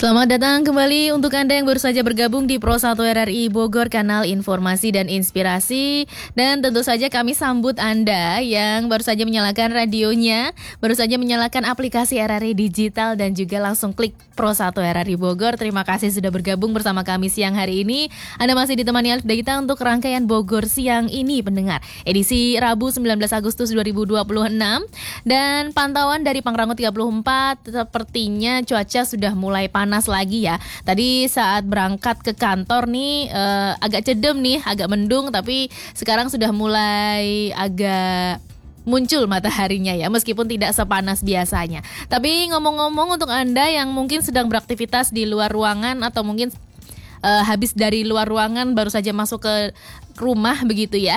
Selamat datang kembali untuk Anda yang baru saja bergabung di Pro 1 RRI Bogor, kanal informasi dan inspirasi. Dan tentu saja kami sambut Anda yang baru saja menyalakan radionya, baru saja menyalakan aplikasi RRI Digital dan juga langsung klik Pro 1 RRI Bogor. Terima kasih sudah bergabung bersama kami siang hari ini. Anda masih ditemani Alif Dagita untuk rangkaian Bogor siang ini, pendengar. Edisi Rabu 19 Agustus 2026. Dan pantauan dari Pangrango 34, sepertinya cuaca sudah mulai panas lagi ya. Tadi saat berangkat ke kantor nih agak cedem nih, agak mendung, tapi sekarang sudah mulai agak muncul mataharinya ya, meskipun tidak sepanas biasanya. Tapi ngomong-ngomong, untuk Anda yang mungkin sedang beraktivitas di luar ruangan atau mungkin habis dari luar ruangan baru saja masuk ke rumah begitu ya,